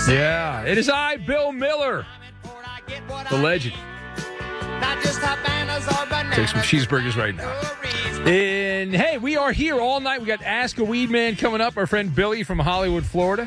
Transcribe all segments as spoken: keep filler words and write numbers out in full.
Yeah, it is I, Bill Miller, the legend. Take some cheeseburgers right now. And, hey, we are here all night. We got Ask a Weed Man coming up. Our friend Billy from Hollywood, Florida.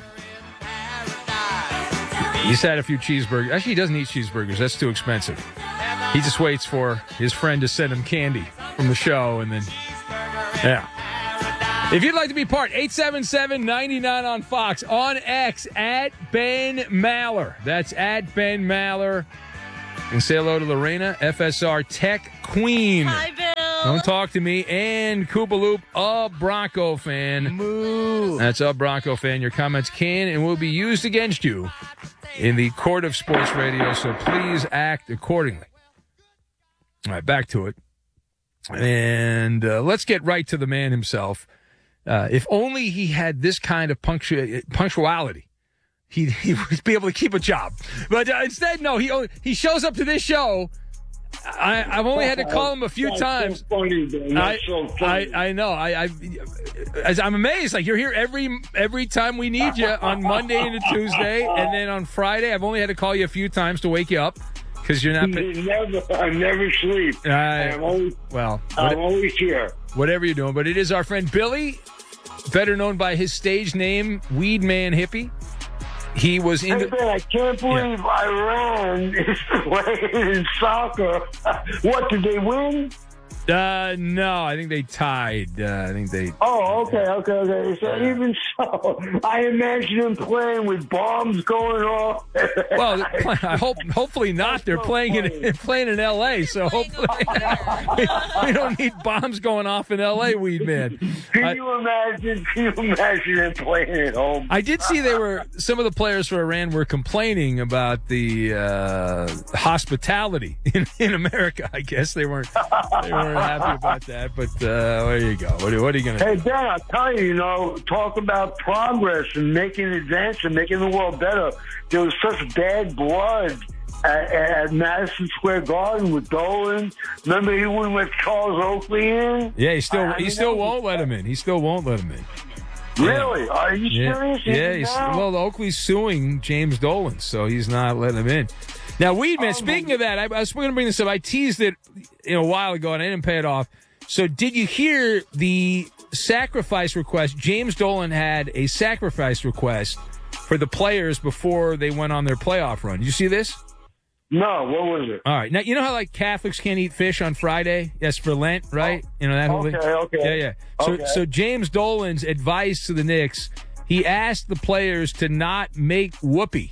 He's had a few cheeseburgers. Actually, he doesn't eat cheeseburgers. That's too expensive. He just waits for his friend to send him candy from the show, and then, yeah. If you'd like to be part, eight seven seven, nine nine on Fox. On X, at Ben Maller. That's at Ben Maller. And say hello to Lorena, F S R Tech Queen. Hi, Bill. Don't talk to me. And Koopa Loop, a Bronco fan. Moo. That's a Bronco fan. Your comments can and will be used against you in the court of sports radio, so please act accordingly. All right, back to it. And uh, let's get right to the man himself. Uh, if only he had this kind of punctu- punctuality, he'd, he would be able to keep a job. But uh, instead, no, he only, he shows up to this show. I, I've only had to call him a few That's times. So funny, man. I, That's so funny. I, I know. I, I, as I'm amazed. Like, you're here every every time we need you on Monday and a Tuesday, and then on Friday, I've only had to call you a few times to wake you up because you're not. You never, I never sleep. Uh, I'm always, well, I'm always here. Whatever you're doing, but it is our friend Billy, better known by his stage name, Weed Man Hippie. He was in Hey, the. man, I can't believe Yeah. Iran is playing in soccer. What, did they win? Uh, no, I think they tied. Uh, I think they. Oh, okay, okay, okay. So even so, I imagine them playing with bombs going off. Well, they're play- I hope, hopefully not. They're so playing in funny. playing in L A, so hopefully we, we don't need bombs going off in L A. Weed Man. Can I, you imagine? Can you imagine them playing at home? I did see they were some of the players for Iran were complaining about the uh, hospitality in, in America. I guess they weren't they weren't happy about that. But uh, there you go. What, are- what are you going to Hey, do? Dan, I'll tell you, you know, talk about progress and making advance and making the world better. There was such bad blood at, at Madison Square Garden with Dolan. Remember he wouldn't let Charles Oakley in? Yeah, he still I he mean, still that was- won't let him in. He still won't let him in. Really? Are you Yeah, serious? yeah. Even He's, now? well, Oakley's suing James Dolan, so he's not letting him in. Now, Weedman, Oh, speaking my- of that, I, I was going to bring this up. I teased it you know, a while ago, and I didn't pay it off. So did you hear the sacrifice request? James Dolan had a sacrifice request for the players before they went on their playoff run. Did you see this? No, what was it? All right. Now, you know how, like, Catholics can't eat fish on Friday? Yes, for Lent, right? You know, that whole thing? Okay, okay. Yeah, yeah. So, Okay. so James Dolan's advice to the Knicks, he asked the players to not make whoopee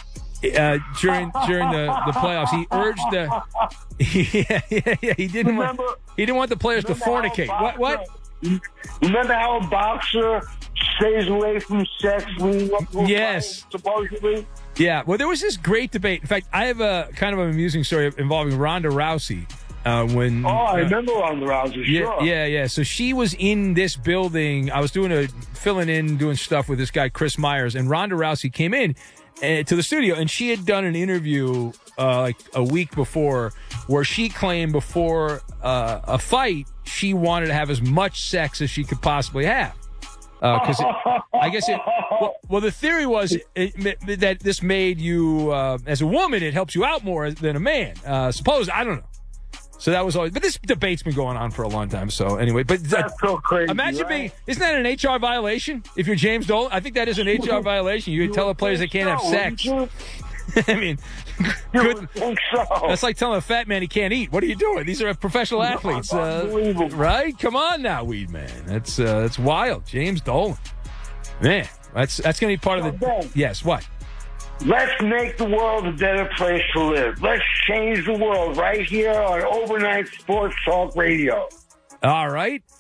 uh, during during the, the playoffs. He urged the yeah, yeah, yeah. He didn't Remember- want he didn't want the players to Remember how fornicate. a What? What? boxer- Remember how a boxer stays away from sex leading up to a Yes. fight, supposedly? Yeah. Well, there was this great debate. In fact, I have a kind of an amusing story involving Ronda Rousey. Uh, when Oh, I uh, remember on the Rousey, Yeah, sure. yeah, yeah. So she was in this building. I was doing a filling in, doing stuff with this guy Chris Myers, and Ronda Rousey came in uh, to the studio, and she had done an interview uh, like a week before, where she claimed before uh, a fight she wanted to have as much sex as she could possibly have. Because I guess it. Well, well, the theory was it, it, that this made you, uh, as a woman, it helps you out more than a man. Uh, suppose I don't know. So that was always, but this debate's been going on for a long time. So anyway, but That's so crazy. imagine right? being, isn't that an H R violation? If you're James Dolan, I think that is an H R violation. You tell the players they can't have So, sex. You, I mean, you good. would think so. That's like telling a fat man he can't eat. What are you doing? These are professional athletes, uh, Unbelievable. right? Come on now, Weed Man. That's uh, that's wild. James Dolan, man. That's that's going to be part of the. Ben. Yes. What? Let's make the world a better place to live. Let's change the world right here on Overnight Sports Talk Radio. All right. Uh,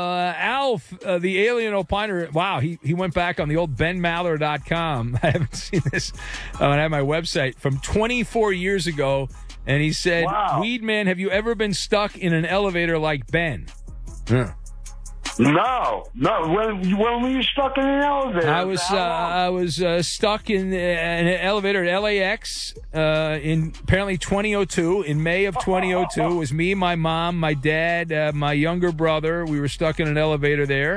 Alf, uh, the alien opiner, wow, he, he went back on the old ben maller dot com. I haven't seen this uh, I have my website from twenty-four years ago, and he said, Wow. Weed Man, have you ever been stuck in an elevator like Ben? Yeah. No, no. When, when were you stuck in an elevator? I was uh, How long? I was uh, stuck in, uh, in an elevator at L A X uh, in apparently twenty oh two. In May of twenty oh two, it was me, my mom, my dad, uh, my younger brother. We were stuck in an elevator there.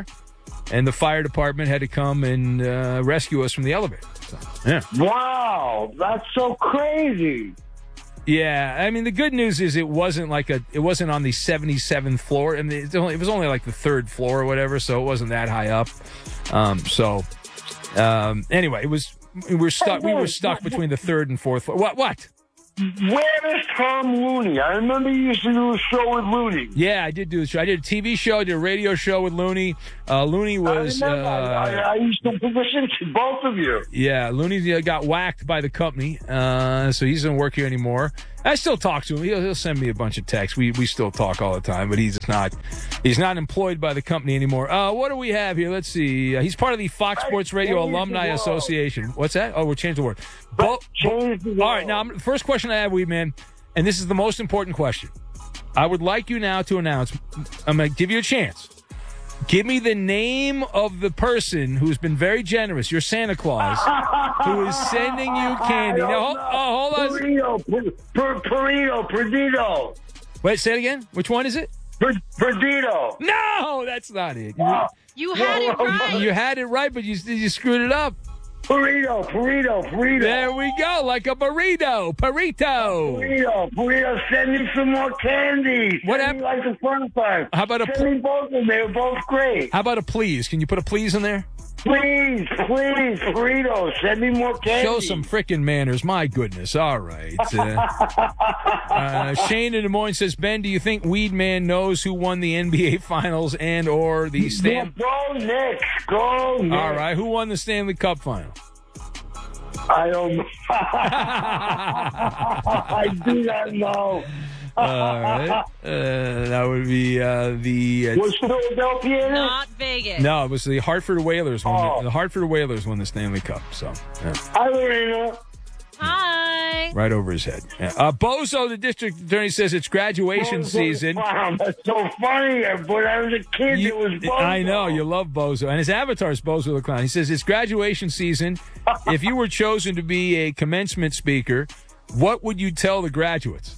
and the fire department had to come and uh, rescue us from the elevator. So, yeah. Wow, that's so crazy. Yeah, I mean the good news is it wasn't like a it wasn't on the seventy-seventh floor, and it was only like the third floor or whatever, so it wasn't that high up. Um, so um, anyway, it was we were stuck we were stuck between the third and fourth floor. What what? Where is Tom Looney? I remember you used to do a show with Looney. Yeah, I did do the show. I did a T V show, I did a radio show with Looney. Uh, Looney was. I, uh, I, I used to listen to both of you. Yeah, Looney got whacked by the company, uh, so he doesn't work here anymore. I still talk to him. He'll, he'll send me a bunch of texts. We we still talk all the time, but he's not he's not employed by the company anymore. Uh, what do we have here? Let's see. Uh, he's part of the Fox Sports Radio Alumni Association. What's that? Oh, we'll change the word. Bo- change the word. All right, now I'm, first question I have, Weed Man, and this is the most important question. I would like you now to announce. I'm going to give you a chance. Give me the name of the person who's been very generous, your Santa Claus, who is sending you candy. Now, hold, oh, hold on. Perito, per, Perito, Perdido. Wait, say it again. Which one is it? Per, Perdido. No, that's not it. You, Oh, You had it right. you had it right, but you you screwed it up. Perito, Perito, Perito. There we go, like a burrito, burrito. Perito, Perito, send me some more candy. What Send me hap- like the first time. How about a Send pl- me both of them. They were both great. How about a please? Can you put a please in there? Please, please, Perito, send me more candy. Show some frickin' manners. My goodness. All right. Uh, uh, Shane in Des Moines says, Ben, do you think Weed Man knows who won the N B A Finals and or the Stan... Go, Knicks. Go, Knicks. All right. Who won the Stanley Cup Final? I don't know. I do not know. All right. Uh, that would be uh, the... Uh, Was Philadelphia in it? Not Vegas. no, it was the Hartford Whalers. Won Oh. the, the Hartford Whalers won the Stanley Cup. So, yeah. Hi, Lorena. Hi. Right over his head. Yeah. Uh, Bozo, the district attorney, says it's graduation Bozo season. Clown. That's so funny. But I was a kid. You- it was Bozo. I know you love Bozo, and his avatar is Bozo the Clown. He says it's graduation season. If you were chosen to be a commencement speaker, what would you tell the graduates?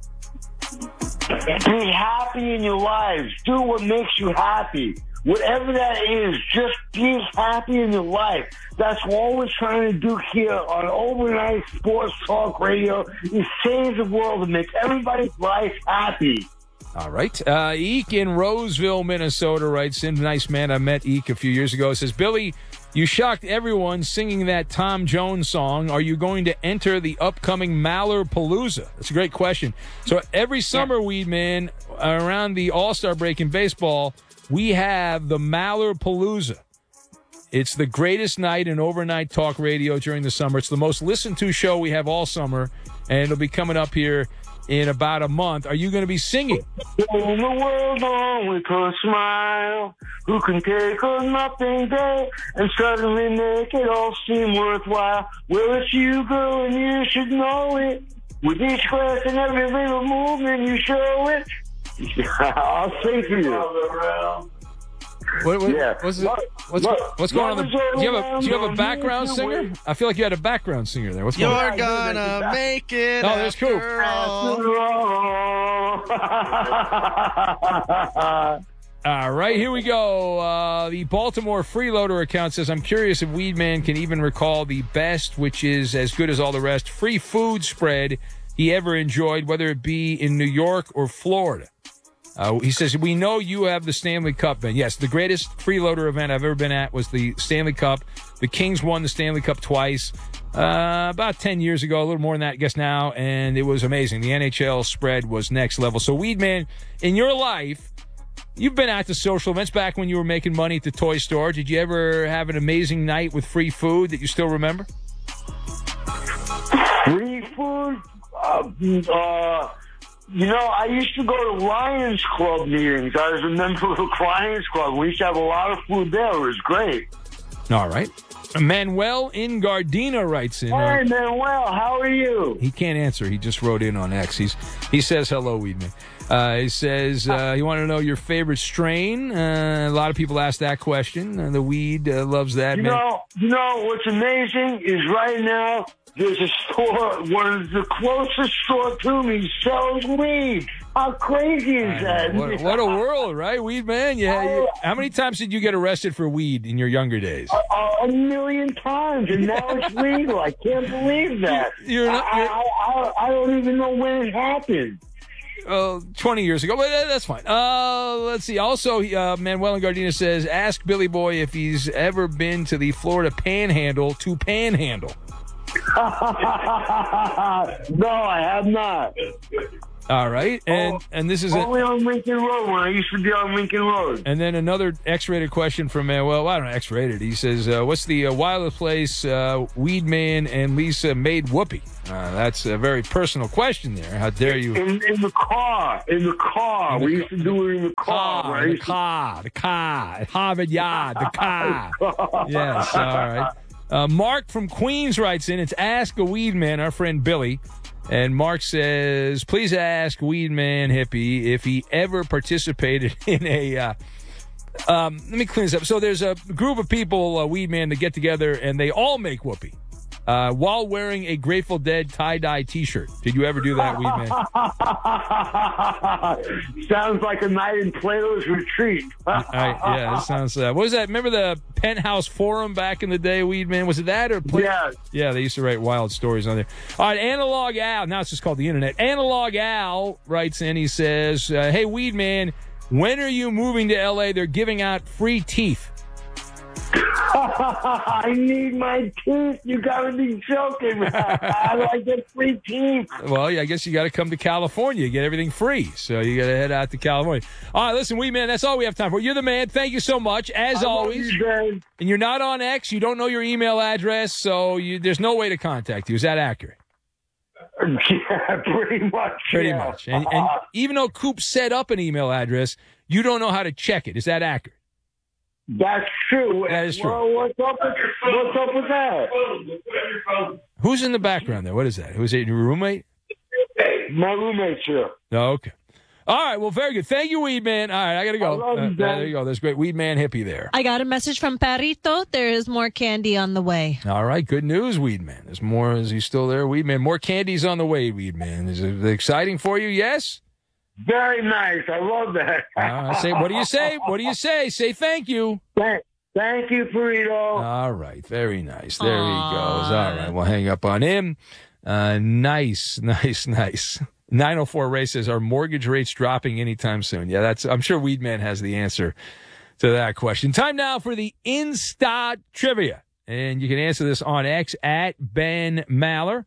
Be happy in your lives. Do what makes you happy. Whatever that is, just be happy in your life. That's all we're trying to do here on Overnight Sports Talk Radio is save the world and make everybody's life happy. All right. Uh, Eek in Roseville, Minnesota writes in. Nice man. I met Eek a few years ago. Says, Billy, you shocked everyone singing that Tom Jones song. Are you going to enter the upcoming Mallerpalooza? That's a great question. So every summer, Weed Man, around the All-Star break in baseball, we have the Mallerpalooza. It's the greatest night in overnight talk radio during the summer. It's the most listened to show we have all summer, and it'll be coming up here in about a month. Are you going to be singing? In the world only could smile, who can take a nothing day and suddenly make it all seem worthwhile. Well, it's you, girl, and you should know it. With each class and every little movement, you show it. I'll sing for you. What, what, Yeah. What's, it, Look, what's, look, what's going on? love The, is do you have a do you have a around, background you singer? win. I feel like you had a background singer there. What's going You're on? gonna make it. Oh, that's cool. after all. All right, here we go. Uh, the Baltimore Freeloader account says, I'm curious if Weed Man can even recall the best, which is as good as all the rest, free food spread he ever enjoyed, whether it be in New York or Florida. Uh, he says, we know you have the Stanley Cup, Ben. Yes, the greatest freeloader event I've ever been at was the Stanley Cup. The Kings won the Stanley Cup twice, uh, about ten years ago, a little more than that, I guess now, and it was amazing. The N H L spread was next level. So, Weed Man, in your life, you've been out to social events back when you were making money at the toy store. Did you ever have an amazing night with free food that you still remember? Free food? Uh, uh, you know, I used to go to Lions Club meetings. I was a member of the Lions Club. We used to have a lot of food there. It was great. All right. Manuel in Gardena writes in. Hey, uh, Manuel, how are you? he can't answer. He just wrote in on X. He's, he says, hello, Weedman. Uh, he says, uh, you want to know your favorite strain? Uh, a lot of people ask that question. Uh, the weed uh, loves that. You man. know, you know what's amazing is right now there's a store, one of the closest store to me sells weed. How crazy is that? What, what a world, right, weed man? Yeah. You, how many times did you get arrested for weed in your younger days? A, a million times, and now it's legal. I can't believe that. You're not, I, you're, I, I, I don't even know when it happened. Uh, twenty years ago, but that's fine. Uh, let's see. Also, uh, Manuel and Gardena says, ask Billy Boy if he's ever been to the Florida Panhandle to panhandle. No, I have not. All right, and Oh, and this is a, only on Lincoln Road when I used to be on Lincoln Road. and then another X-rated question from Manuel. Well, I don't know, X-rated. He says, uh, "What's the uh, wildest place uh, Weed Man and Lisa made whoopee?" Uh, that's a very personal question there. How dare you? In, in the car, in the car. In the we ca- used to do it in the car. Car, right? the car, the car, at Harvard Yard, the car. Yes, all right. Uh, Mark from Queens writes in. It's Ask a Weed Man, our friend Billy. And Mark says, please ask Weed Man Hippie if he ever participated in a... Uh, um, let me clean this up. So there's a group of people, uh, Weed Man, that get together, and they all make whoopee uh, while wearing a Grateful Dead tie-dye T-shirt. Did you ever do that, Weed Man? Sounds like a night in Plato's retreat. I, yeah, that sounds... Uh, what was that? Remember the Penthouse Forum back in the day, Weed Man? Was it that or... Play- Yeah. Yeah, they used to write wild stories on there. All right, Analog Al. Now it's just called the Internet. Analog Al writes in. He says, uh, hey, Weed Man, when are you moving to L A? They're giving out free teeth. I need my teeth. You gotta be joking. How do I get free teeth? Well, yeah, I guess you got to come to California, get everything free. So you got to head out to California. All right, listen, Weed Man, that's all we have time for. You're the man. Thank you so much, as I love always. you, Ben. And you're not on X. You don't know your email address, so you, there's no way to contact you. Is that accurate? Yeah, pretty much. Pretty yeah. much. And, and even though Coop set up an email address, you don't know how to check it. Is that accurate? That's true. That is true. Well, what's up with, what's up with that? Who's in the background there? What is that? Who's it? Your roommate? My roommate's here. Oh, okay. All right. Well, very good. Thank you, Weed Man. All right, I got to go. I love you, Uh, Ben. there you go. There's great Weed Man Hippie there. I got a message from Perrito. There is more candy on the way. All right. Good news, Weed Man. There's more. Is he still there, Weed Man? More candies on the way, Weed Man. Is it exciting for you? Yes? Very nice. I love that. Uh, say, what do you say? What do you say? Say thank you. Thank, thank you, Burrito. All right. Very nice. There Aww. he goes. All right. We'll hang up on him. Uh, nice, nice, nice. nine oh four Ray says, are mortgage rates dropping anytime soon? Yeah, that's, I'm sure Weed Man has the answer to that question. Time now for the Insta Trivia. And you can answer this on X at Ben Maller.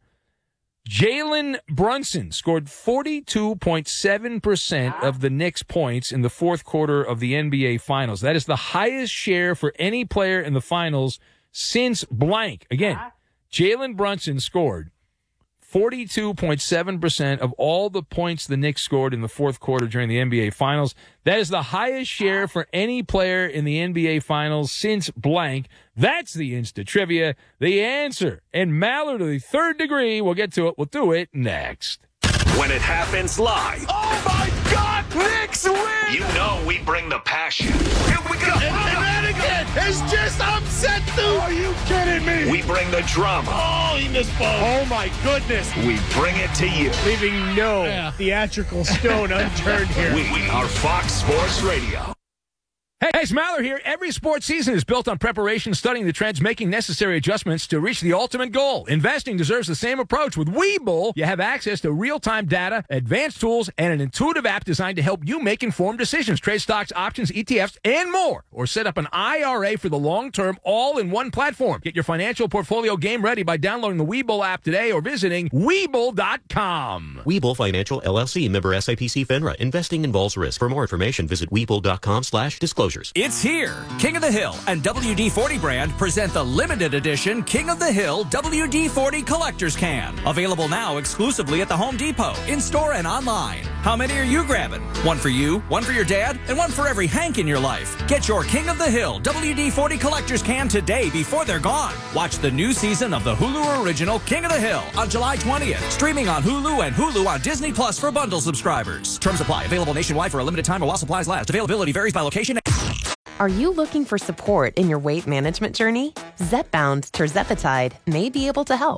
Jalen Brunson scored forty-two point seven percent of the Knicks' points in the fourth quarter of the N B A Finals. That is the highest share for any player in the Finals since blank. Again, Jalen Brunson scored forty-two point seven percent of all the points the Knicks scored in the fourth quarter during the N B A Finals. That is the highest share for any player in the N B A Finals since blank. That's the Insta Trivia, the answer. And Maller to the third degree. We'll get to it. We'll do it next. When it happens live. Oh, my God! Knicks win! You know we bring the passion. Here we go! And, and that again! It's just upset, dude! Are you kidding me? We bring the drama. Oh, he missed both. Oh, my goodness. We bring it to you. Leaving no theatrical stone unturned here. We are Fox Sports Radio. Hey, hey, it's Maller here. Every sports season is built on preparation, studying the trends, making necessary adjustments to reach the ultimate goal. Investing deserves the same approach. With Webull, you have access to real-time data, advanced tools, and an intuitive app designed to help you make informed decisions. Trade stocks, options, E T Fs, and more. Or set up an I R A for the long term, all in one platform. Get your financial portfolio game ready by downloading the Webull app today or visiting Webull dot com. Webull Financial, L L C, member S I P C FINRA. Investing involves risk. For more information, visit Webull dot com slash disclosures. It's here. King of the Hill and W D forty brand present the limited edition King of the Hill W D forty Collector's Can. Available now exclusively at the Home Depot, in-store and online. How many are you grabbing? One for you, one for your dad, and one for every Hank in your life. Get your King of the Hill W D forty Collector's Can today before they're gone. Watch the new season of the Hulu original King of the Hill on July twentieth. Streaming on Hulu and Hulu on Disney Plus for bundle subscribers. Terms apply. Available nationwide for a limited time while supplies last. Availability varies by location. Are you looking for support in your weight management journey? Zepbound Tirzepatide may be able to help.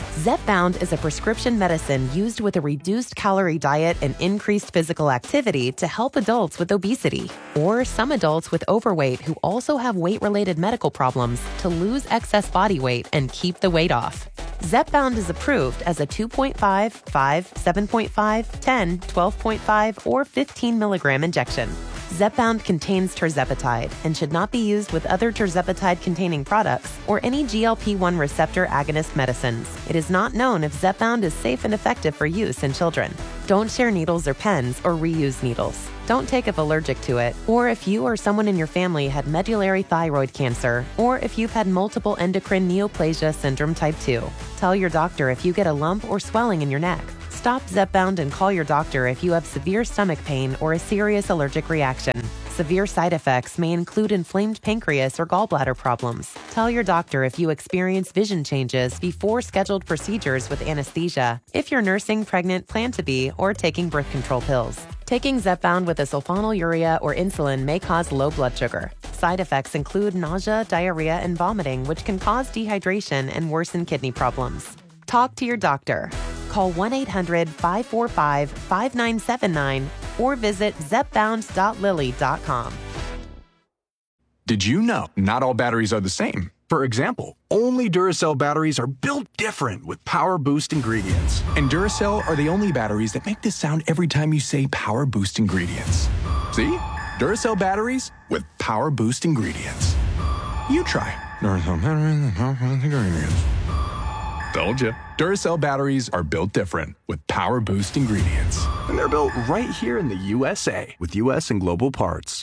Zepbound is a prescription medicine used with a reduced calorie diet and increased physical activity to help adults with obesity, or some adults with overweight who also have weight-related medical problems to lose excess body weight and keep the weight off. Zepbound is approved as a two point five, five, seven point five, ten, twelve point five, or fifteen milligram injection. Zepbound contains tirzepatide and should not be used with other tirzepatide-containing products or any G L P one receptor agonist medicines. It is not known if Zepbound is safe and effective for use in children. Don't share needles or pens or reuse needles. Don't take if allergic to it, or if you or someone in your family had medullary thyroid cancer, or if you've had multiple endocrine neoplasia syndrome type two. Tell your doctor if you get a lump or swelling in your neck. Stop Zepbound and call your doctor if you have severe stomach pain or a serious allergic reaction. Severe side effects may include inflamed pancreas or gallbladder problems. Tell your doctor if you experience vision changes before scheduled procedures with anesthesia, if you're nursing, pregnant, plan to be, or taking birth control pills. Taking Zepbound with a sulfonylurea or insulin may cause low blood sugar. Side effects include nausea, diarrhea, and vomiting, which can cause dehydration and worsen kidney problems. Talk to your doctor. Call one eight hundred, five four five, five nine seven nine or visit zepbound dot lilly dot com. Did you know not all batteries are the same? For example, only Duracell batteries are built different with Power Boost ingredients. And Duracell are the only batteries that make this sound every time you say Power Boost ingredients. See? Duracell batteries with Power Boost ingredients. You try. Duracell batteries with Power Boost ingredients. Told you. Duracell batteries are built different with Power Boost ingredients. And they're built right here in the U S A with U S and global parts.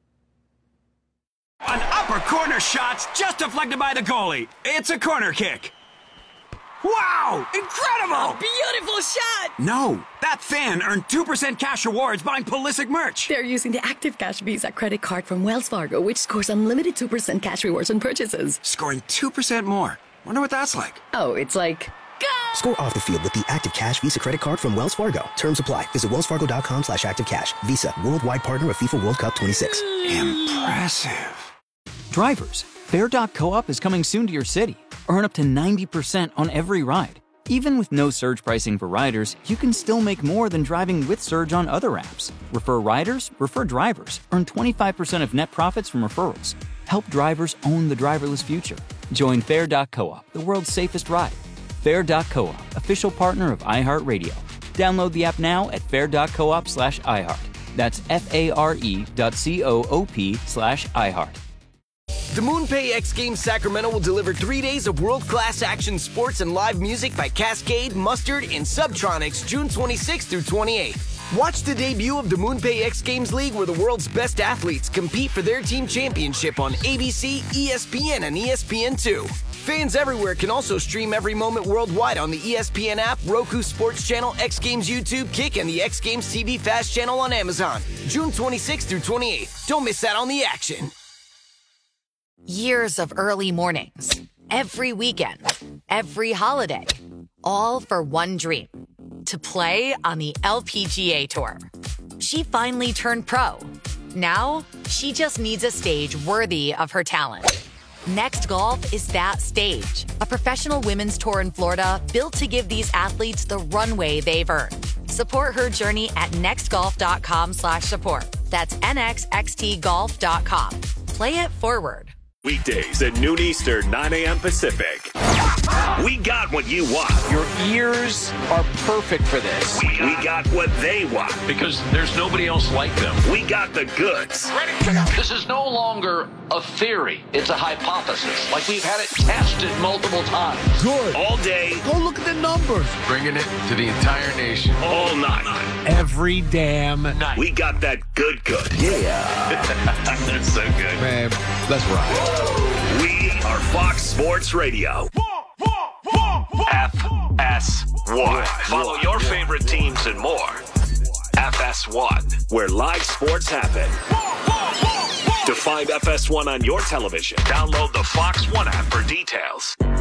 An upper corner shot's just deflected by the goalie. It's a corner kick. Wow! Incredible! A beautiful shot! No, that fan earned two percent cash rewards buying Pulisic merch. They're using the Active Cash Visa credit card from Wells Fargo, which scores unlimited two percent cash rewards on purchases. Scoring two percent more. Wonder what that's like. Oh, it's like... Go! Score off the field with the Active Cash Visa credit card from Wells Fargo. Terms apply. Visit wellsfargo.com slash activecash. Visa, worldwide partner of FIFA World Cup twenty-six. Impressive. Drivers, Fair dot co-op is coming soon to your city. Earn up to ninety percent on every ride. Even with no surge pricing for riders, you can still make more than driving with Surge on other apps. Refer riders, refer drivers. Earn twenty-five percent of net profits from referrals. Help drivers own the driverless future. Join Fair dot co-op, the world's safest ride. Fair dot co-op, official partner of iHeartRadio. Download the app now at fair dot coop slash iHeart. That's F-A-R-E dot C-O-O-P slash iHeart. The MoonPay X Games Sacramento will deliver three days of world-class action sports and live music by Cascade, Mustard, and Subtronics June twenty-sixth through twenty-eighth. Watch the debut of the MoonPay X Games League, where the world's best athletes compete for their team championship on A B C, E S P N, and E S P N two. Fans everywhere can also stream every moment worldwide on the E S P N app, Roku Sports Channel, X Games YouTube, Kick, and the X Games T V Fast Channel on Amazon. June twenty-sixth through twenty-eighth. Don't miss out on the action. Years of early mornings, every weekend, every holiday, all for one dream, to play on the L P G A Tour. She finally turned pro. Now, she just needs a stage worthy of her talent. Next Golf is that stage, a professional women's tour in Florida built to give these athletes the runway they've earned. Support her journey at nextgolf.com slash support. That's N X X T golf dot com. Play it forward. Weekdays at noon Eastern, nine a.m. Pacific. We got what you want. Your ears are perfect for this. We got, we got what they want. Because there's nobody else like them. We got the goods. Ready? This is no longer a theory. It's a hypothesis. Like we've had it tested multiple times. Good. All day. Go look at the numbers. Bringing it to the entire nation. All night. Every damn night. We got that good good. Yeah. That's so good. Man, let's ride. We are Fox Sports Radio. F S one. Follow your favorite teams and more. F S one, where live sports happen. To find F S one on your television, download the Fox One app for details.